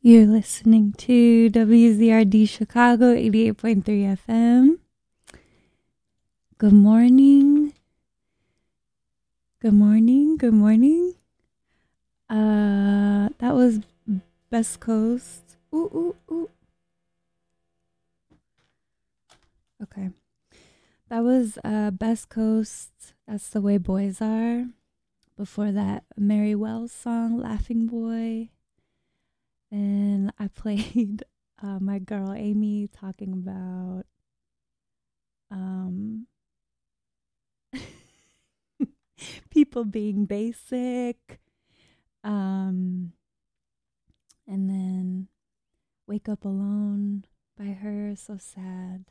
You're listening to WZRD Chicago 88.3 FM. Good morning. Good morning. Good morning. That was Best Coast. Ooh, ooh, ooh. Okay. That was Best Coast. That's the way boys are. Before that, Mary Wells song, Laughing Boy. And I played my girl Amy talking about people being basic. And then Wake Up Alone by her, so sad.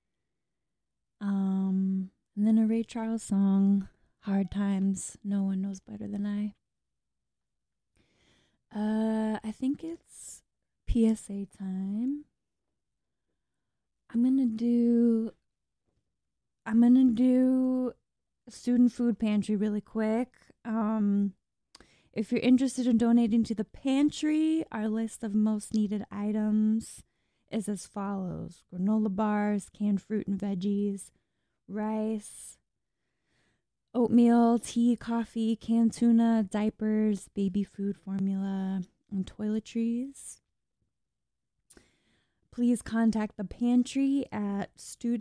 And then a Ray Charles song, Hard Times, No One Knows Better Than I. I think it's PSA time. I'm gonna do student food pantry really quick. If you're interested in donating to the pantry, our list of most needed items is as follows: granola bars, canned fruit and veggies, rice, oatmeal, tea, coffee, canned tuna, diapers, baby food formula, and toiletries. Please contact the pantry at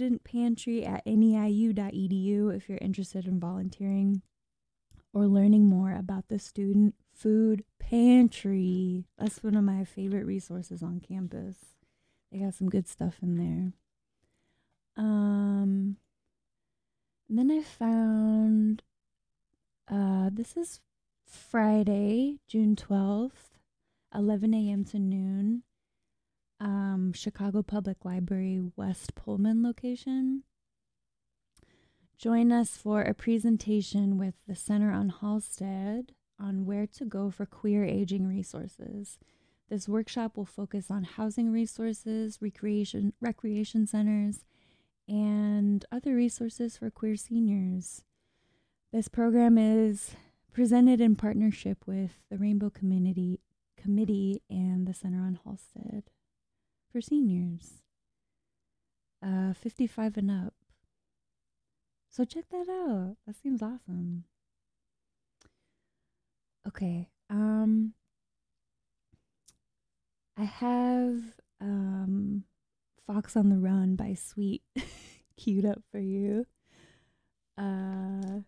studentpantry@neiu.edu if you're interested in volunteering or learning more about the student food pantry. That's one of my favorite resources on campus. They got some good stuff in there. And then I found this is Friday, June 12th, 11 a.m. to noon. Chicago Public Library West Pullman location. Join us for a presentation with the Center on Halsted on where to go for queer aging resources. This workshop will focus on housing resources, recreation centers, and other resources for queer seniors. This program is presented in partnership with the Rainbow Committee and the Center on Halsted for seniors, 55 and up. So check that out. That seems awesome. Okay. I have Fox on the Run by Sweet queued up for you. I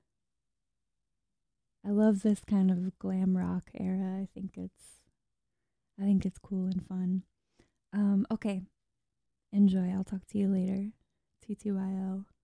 love this kind of glam rock era. I think it's cool and fun. Okay. Enjoy. I'll talk to you later. TTYL.